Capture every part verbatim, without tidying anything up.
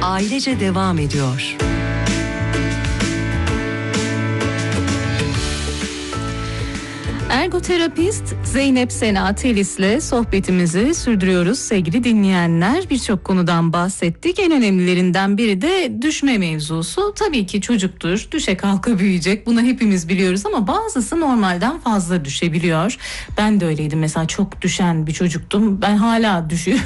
ailece devam ediyor. Ergoterapist Zeynep Sena Telis'le sohbetimizi sürdürüyoruz sevgili dinleyenler. Birçok konudan bahsettik. En önemlilerinden biri de düşme mevzusu. Tabii ki çocuktur, düşe kalka büyüyecek. Bunu hepimiz biliyoruz ama bazısı normalden fazla düşebiliyor. Ben de öyleydim mesela, çok düşen bir çocuktum. Ben hala düşüyorum.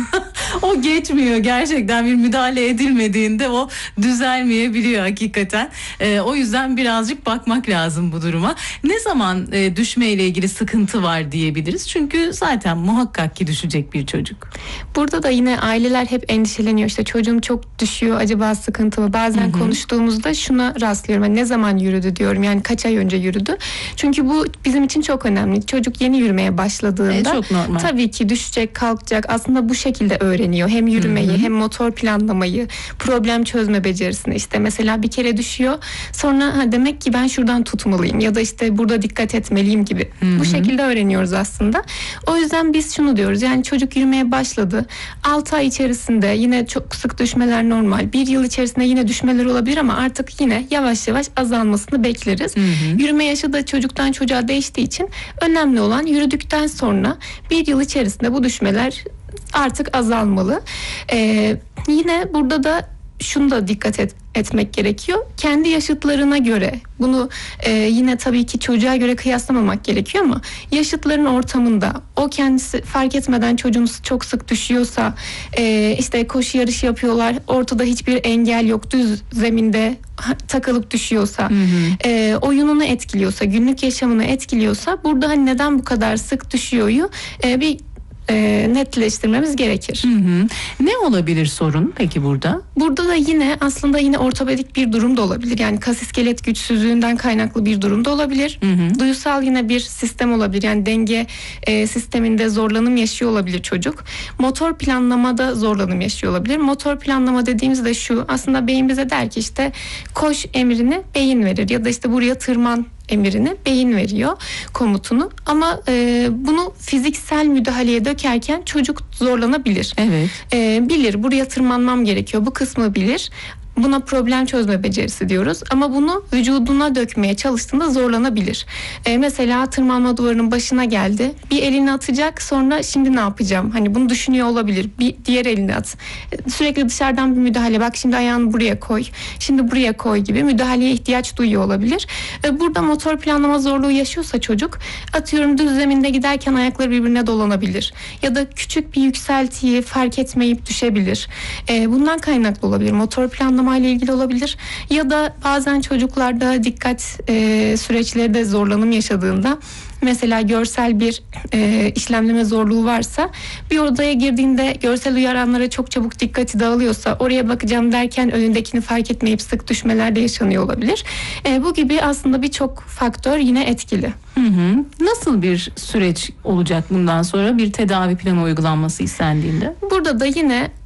O geçmiyor gerçekten, bir müdahale edilmediğinde o düzelmeyebiliyor hakikaten. Ee, o yüzden birazcık bakmak lazım bu duruma. Ne zaman e, düşmeyle ilgili sıkıntı var diyebiliriz? Çünkü zaten muhakkak ki düşecek bir çocuk. Burada da yine aileler hep endişeleniyor. İşte çocuğum çok düşüyor, acaba sıkıntı mı? Bazen hı hı. konuştuğumuzda şuna rastlıyorum. Yani ne zaman yürüdü diyorum. Yani kaç ay önce yürüdü? Çünkü bu bizim için çok önemli. Çocuk yeni yürümeye başladığında e, çok normal. Tabii ki düşecek, kalkacak. Aslında bu şekilde öğreniyor. Hem yürümeyi, hı hı. hem motor planlamayı, problem çözme becerisini. İşte mesela bir kere düşüyor. Sonra ha, demek ki ben şuradan tutmalıyım ya da işte burada dikkat etmeliyim gibi. Hı hı. Bu şekilde öğreniyoruz aslında. O yüzden biz şunu diyoruz. Yani çocuk yürümeye başladı. altı ay içerisinde yine çok sık düşmeler normal. Bir yıl içerisinde yine düşmeler olabilir ama artık yine yavaş yavaş azalmasını bekleriz. Hı hı. Yürüme yaşı da çocuktan çocuğa değiştiği için önemli olan yürüdükten sonra bir yıl içerisinde bu düşmeler artık azalmalı. Ee, yine burada da şunu da dikkat et, etmek gerekiyor. Kendi yaşıtlarına göre bunu e, yine tabii ki çocuğa göre kıyaslamamak gerekiyor ama yaşıtların ortamında o kendisi fark etmeden çocuğunuz çok sık düşüyorsa e, işte koşu yarışı yapıyorlar, ortada hiçbir engel yok, düz zeminde takılıp düşüyorsa, hı hı. E, oyununu etkiliyorsa, günlük yaşamını etkiliyorsa burada hani neden bu kadar sık düşüyoryu e, bir E, netleştirmemiz gerekir. Hı hı. Ne olabilir sorun peki burada? Burada da yine aslında yine ortopedik bir durum da olabilir. Yani kas iskelet güçsüzlüğünden kaynaklı bir durum da olabilir. Hı hı. Duysal yine bir sistem olabilir. Yani denge e, sisteminde zorlanım yaşıyor olabilir çocuk. Motor planlamada zorlanım yaşıyor olabilir. Motor planlama dediğimizde şu, aslında beyin bize der ki işte koş emrini beyin verir ya da işte buraya tırman emirini beyin veriyor, komutunu, ama e, bunu fiziksel müdahaleye dökerken çocuk zorlanabilir. Evet. E, bilir, buraya tırmanmam gerekiyor, bu kısmı bilir. Buna problem çözme becerisi diyoruz ama bunu vücuduna dökmeye çalıştığında zorlanabilir. Ee, mesela tırmanma duvarının başına geldi. Bir elini atacak, sonra şimdi ne yapacağım? Hani bunu düşünüyor olabilir. Bir diğer elini at. Sürekli dışarıdan bir müdahale. Bak şimdi ayağını buraya koy. Şimdi buraya koy gibi müdahaleye ihtiyaç duyuyor olabilir. Ee, burada motor planlama zorluğu yaşıyorsa çocuk, atıyorum düz zeminde giderken ayakları birbirine dolanabilir. Ya da küçük bir yükseltiyi fark etmeyip düşebilir. Ee, bundan kaynaklı olabilir. Motor planlama ile ilgili olabilir ya da bazen çocuklarda dikkat e, süreçleri de zorlanım yaşadığında, mesela görsel bir e, işlemleme zorluğu varsa, bir odaya girdiğinde görsel uyaranlara çok çabuk dikkati dağılıyorsa, oraya bakacağım derken önündekini fark etmeyip sık düşmeler de yaşanıyor olabilir. E, bu gibi aslında birçok faktör yine etkili. Hı hı. Nasıl bir süreç olacak bundan sonra bir tedavi planı uygulanması istendiğinde? Burada da yine